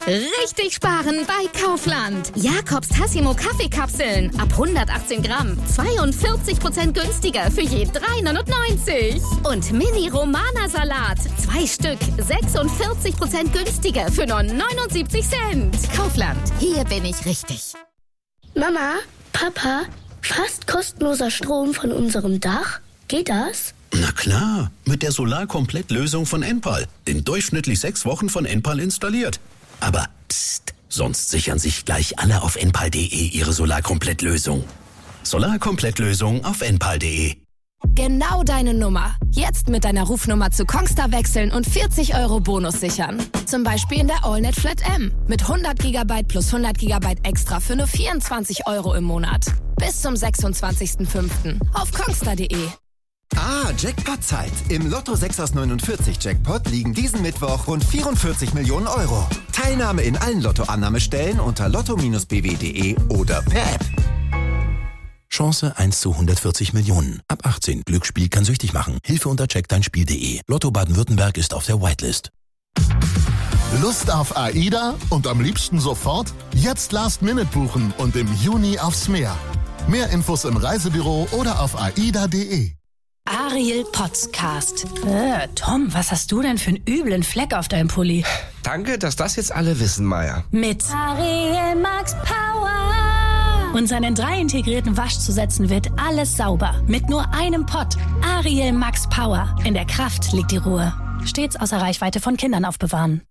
Richtig sparen bei Kaufland. Jakobs Tassimo Kaffeekapseln ab 118 Gramm. 42% günstiger für je 3,99. Und Mini Romana Salat. 2 Stück. 46% günstiger für nur 79 Cent. Kaufland. Hier bin ich richtig. Mama, Papa, fast kostenloser Strom von unserem Dach. Geht das? Na klar, mit der Solar-Komplett-Lösung von Enpal. In durchschnittlich 6 Wochen von Enpal installiert. Aber pst, sonst sichern sich gleich alle auf enpal.de ihre Solar-Komplett-Lösung. Solar-Komplett-Lösung auf enpal.de. Genau deine Nummer. Jetzt mit deiner Rufnummer zu Kongstar wechseln und 40 € Bonus sichern. Zum Beispiel in der AllNet Flat M. Mit 100 GB plus 100 GB extra für nur 24 € im Monat. Bis zum 26.05. auf kongstar.de. Jackpot-Zeit. Im Lotto 6 aus 49 Jackpot liegen diesen Mittwoch rund 44 Millionen €. Teilnahme in allen Lottoannahmestellen unter lotto-bw.de oder per App. Chance 1 zu 140 Millionen. Ab 18. Glücksspiel kann süchtig machen. Hilfe unter checkdeinspiel.de. Lotto Baden-Württemberg ist auf der Whitelist. Lust auf AIDA und am liebsten sofort? Jetzt Last-Minute buchen und im Juni aufs Meer. Mehr Infos im Reisebüro oder auf aida.de. Ariel Podcast. Tom, was hast du denn für einen üblen Fleck auf deinem Pulli? Danke, dass das jetzt alle wissen, Maya. Mit Ariel Max Power. Und seinen 3 integrierten Waschzusätzen wird alles sauber. Mit nur einem Pott. Ariel Max Power. In der Kraft liegt die Ruhe. Stets außer Reichweite von Kindern aufbewahren.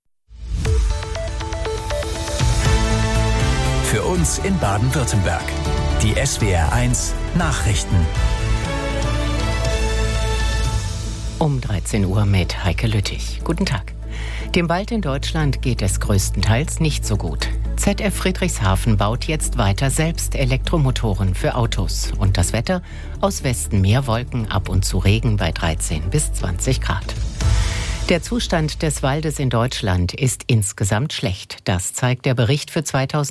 Für uns in Baden-Württemberg. Die SWR1 Nachrichten. Um 13 Uhr mit Heike Lüttich. Guten Tag. Dem Wald in Deutschland geht es größtenteils nicht so gut. ZF Friedrichshafen baut jetzt weiter selbst Elektromotoren für Autos. Und das Wetter? Aus Westen mehr Wolken, ab und zu Regen bei 13 bis 20 Grad. Der Zustand des Waldes in Deutschland ist insgesamt schlecht. Das zeigt der Bericht für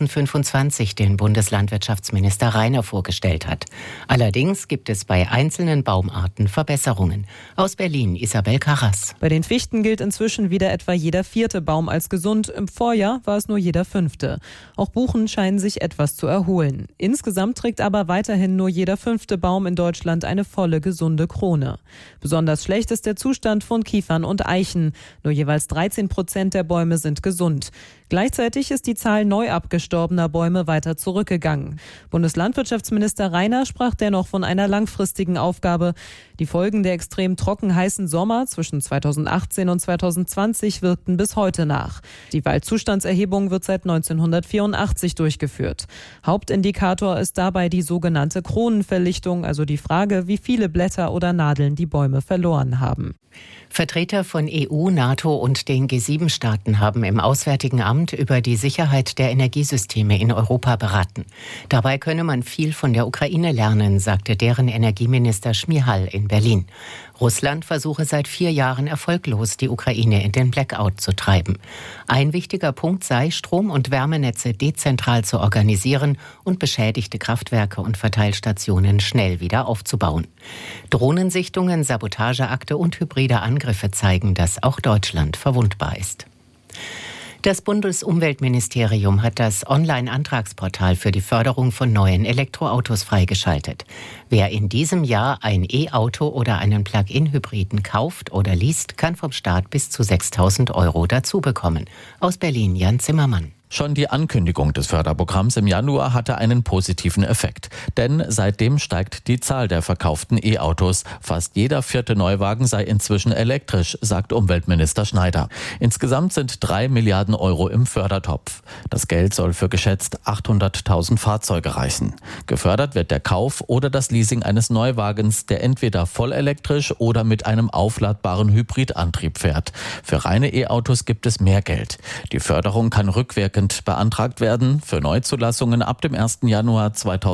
2025, den Bundeslandwirtschaftsminister Rainer vorgestellt hat. Allerdings gibt es bei einzelnen Baumarten Verbesserungen. Aus Berlin Isabel Karras. Bei den Fichten gilt inzwischen wieder etwa jeder 4. Baum als gesund. Im Vorjahr war es nur jeder 5. Auch Buchen scheinen sich etwas zu erholen. Insgesamt trägt aber weiterhin nur jeder 5. Baum in Deutschland eine volle, gesunde Krone. Besonders schlecht ist der Zustand von Kiefern und Eichen. Nur jeweils 13% der Bäume sind gesund. Gleichzeitig ist die Zahl neu abgestorbener Bäume weiter zurückgegangen. Bundeslandwirtschaftsminister Rainer sprach dennoch von einer langfristigen Aufgabe. Die Folgen der extrem trocken heißen Sommer zwischen 2018 und 2020 wirkten bis heute nach. Die Waldzustandserhebung wird seit 1984 durchgeführt. Hauptindikator ist dabei die sogenannte Kronenverlichtung, also die Frage, wie viele Blätter oder Nadeln die Bäume verloren haben. Vertreter von EU, NATO und den G7-Staaten haben im Auswärtigen Amt über die Sicherheit der Energiesysteme in Europa beraten. Dabei könne man viel von der Ukraine lernen, sagte deren Energieminister Schmihal in Berlin. Russland versuche seit 4 Jahren erfolglos, die Ukraine in den Blackout zu treiben. Ein wichtiger Punkt sei, Strom- und Wärmenetze dezentral zu organisieren und beschädigte Kraftwerke und Verteilstationen schnell wieder aufzubauen. Drohnensichtungen, Sabotageakte und hybride Angriffe zeigen, dass auch Deutschland verwundbar ist. Das Bundesumweltministerium hat das Online-Antragsportal für die Förderung von neuen Elektroautos freigeschaltet. Wer in diesem Jahr ein E-Auto oder einen Plug-in-Hybriden kauft oder liest, kann vom Staat bis zu 6.000 € dazu bekommen. Aus Berlin Jan Zimmermann. Schon die Ankündigung des Förderprogramms im Januar hatte einen positiven Effekt. Denn seitdem steigt die Zahl der verkauften E-Autos. Fast jeder 4. Neuwagen sei inzwischen elektrisch, sagt Umweltminister Schneider. Insgesamt sind 3 Milliarden € im Fördertopf. Das Geld soll für geschätzt 800.000 Fahrzeuge reichen. Gefördert wird der Kauf oder das Leasing eines Neuwagens, der entweder vollelektrisch oder mit einem aufladbaren Hybridantrieb fährt. Für reine E-Autos gibt es mehr Geld. Die Förderung kann rückwirkend beantragt werden für Neuzulassungen ab dem 1. Januar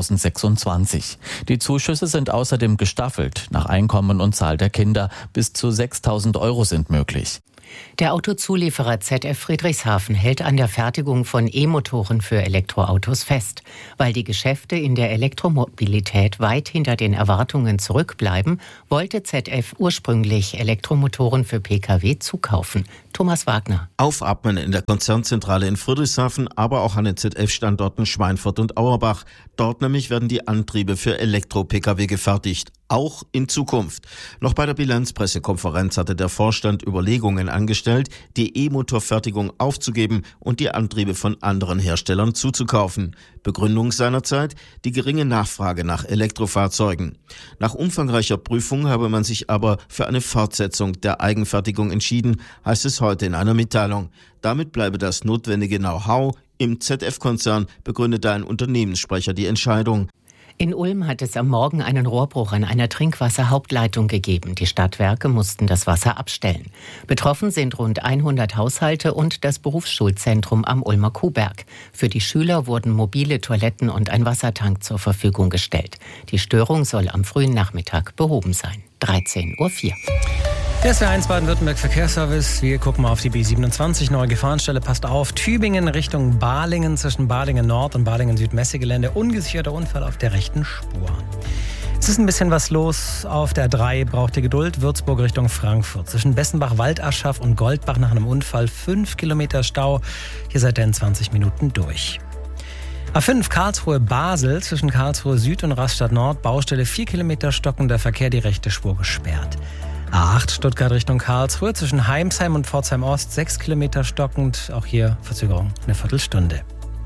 2026. Die Zuschüsse sind außerdem gestaffelt nach Einkommen und Zahl der Kinder. Bis zu 6.000 € sind möglich. Der Autozulieferer ZF Friedrichshafen hält an der Fertigung von E-Motoren für Elektroautos fest. Weil die Geschäfte in der Elektromobilität weit hinter den Erwartungen zurückbleiben, wollte ZF ursprünglich Elektromotoren für Pkw zukaufen. Thomas Wagner. Aufatmen in der Konzernzentrale in Friedrichshafen, aber auch an den ZF-Standorten Schweinfurt und Auerbach. Dort nämlich werden die Antriebe für Elektro-Pkw gefertigt. Auch in Zukunft. Noch bei der Bilanzpressekonferenz hatte der Vorstand Überlegungen angestellt, die E-Motorfertigung aufzugeben und die Antriebe von anderen Herstellern zuzukaufen. Begründung seinerzeit die geringe Nachfrage nach Elektrofahrzeugen. Nach umfangreicher Prüfung habe man sich aber für eine Fortsetzung der Eigenfertigung entschieden, heißt es heute in einer Mitteilung. Damit bleibe das notwendige Know-how im ZF-Konzern, begründete ein Unternehmenssprecher die Entscheidung. In Ulm hat es am Morgen einen Rohrbruch an einer Trinkwasserhauptleitung gegeben. Die Stadtwerke mussten das Wasser abstellen. Betroffen sind rund 100 Haushalte und das Berufsschulzentrum am Ulmer Kuhberg. Für die Schüler wurden mobile Toiletten und ein Wassertank zur Verfügung gestellt. Die Störung soll am frühen Nachmittag behoben sein. 13:04 Uhr. Der SWR1 Baden-Württemberg Verkehrsservice. Wir gucken mal auf die B27. Neue Gefahrenstelle, passt auf. Tübingen Richtung Balingen, zwischen Balingen Nord und Balingen Süd Messegelände. Ungesicherter Unfall auf der rechten Spur. Es ist ein bisschen was los auf der 3, braucht ihr Geduld. Würzburg Richtung Frankfurt. Zwischen Bessenbach-Waldaschaf und Goldbach nach einem Unfall 5 Kilometer Stau. Hier seid ihr in 20 Minuten durch. A5 Karlsruhe-Basel, zwischen Karlsruhe Süd und Rastatt Nord. Baustelle 4 Kilometer stockender Verkehr, die rechte Spur gesperrt. A8 Stuttgart Richtung Karlsruhe, zwischen Heimsheim und Pforzheim Ost 6 Kilometer stockend, auch hier Verzögerung eine Viertelstunde.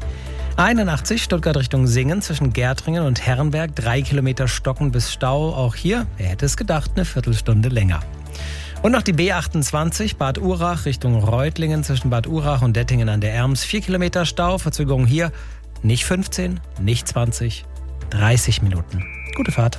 A81 Stuttgart Richtung Singen, zwischen Gärtringen und Herrenberg 3 Kilometer stockend bis Stau, auch hier, wer hätte es gedacht, eine Viertelstunde länger. Und noch die B28 Bad Urach Richtung Reutlingen, zwischen Bad Urach und Dettingen an der Erms 4 Kilometer Stau, Verzögerung hier nicht 15, nicht 20, 30 Minuten. Gute Fahrt.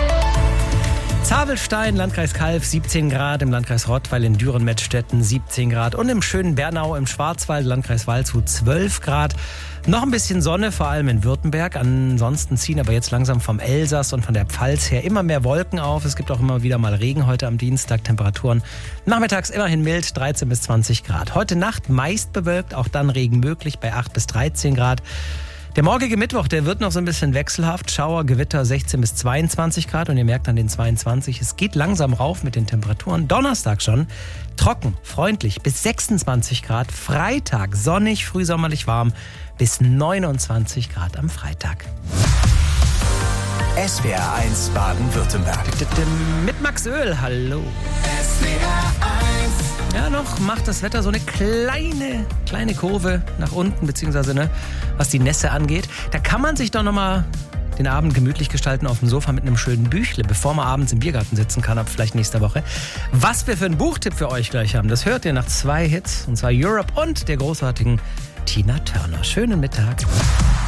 Zavelstein, Landkreis Calw 17 Grad, im Landkreis Rottweil in Düren-Mettstetten 17 Grad und im schönen Bernau im Schwarzwald, Landkreis Waldshut 12 Grad. Noch ein bisschen Sonne, vor allem in Württemberg. Ansonsten ziehen aber jetzt langsam vom Elsass und von der Pfalz her immer mehr Wolken auf. Es gibt auch immer wieder mal Regen heute am Dienstag. Temperaturen nachmittags immerhin mild, 13 bis 20 Grad. Heute Nacht meist bewölkt, auch dann Regen möglich bei 8 bis 13 Grad. Der morgige Mittwoch, der wird noch so ein bisschen wechselhaft. Schauer, Gewitter 16 bis 22 Grad und ihr merkt an den 22, es geht langsam rauf mit den Temperaturen. Donnerstag schon trocken, freundlich bis 26 Grad. Freitag sonnig, frühsommerlich warm bis 29 Grad am Freitag. SWR1 Baden-Württemberg. Mit Max Öl, hallo. SWR1. Ja, noch macht das Wetter so eine kleine Kurve nach unten, beziehungsweise was die Nässe angeht. Da kann man sich doch nochmal den Abend gemütlich gestalten auf dem Sofa mit einem schönen Büchle, bevor man abends im Biergarten sitzen kann, ab vielleicht nächste Woche. Was wir für einen Buchtipp für euch gleich haben, das hört ihr nach 2 Hits, und zwar Europe und der großartigen Tina Turner. Schönen Mittag.